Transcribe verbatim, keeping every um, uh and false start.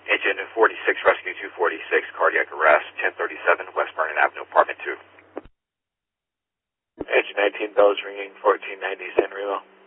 Engine forty-six, Rescue two forty-six, cardiac arrest, ten thirty-seven West Vernon Avenue, apartment two. Engine nineteen bells ringing, fourteen ninety San Remo.